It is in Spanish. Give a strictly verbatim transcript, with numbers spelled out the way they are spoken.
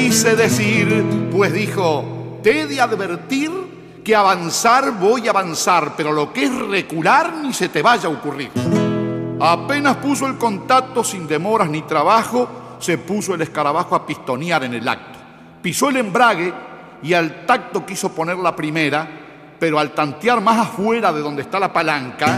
quise decir, pues dijo, te he de advertir que avanzar voy a avanzar, pero lo que es recular ni se te vaya a ocurrir. Apenas puso el contacto, sin demoras ni trabajo, se puso el escarabajo a pistonear en el acto. Pisó el embrague y al tacto quiso poner la primera, pero al tantear más afuera de donde está la palanca,